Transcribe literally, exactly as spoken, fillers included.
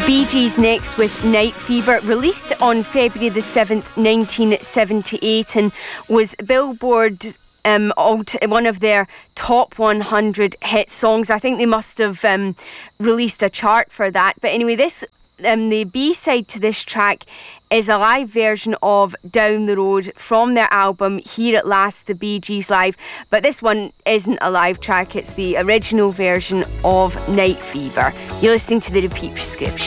Bee Gees next with Night Fever, released on February the seventh, nineteen seventy-eight, and was Billboard um, one of their top one hundred hit songs. I think they must have um, released a chart for that. But anyway, this um, the B-side to this track is a live version of Down the Road from their album Here at Last, the Bee Gees Live. But this one isn't a live track, it's the original version of Night Fever. You're listening to The Repeat Prescription.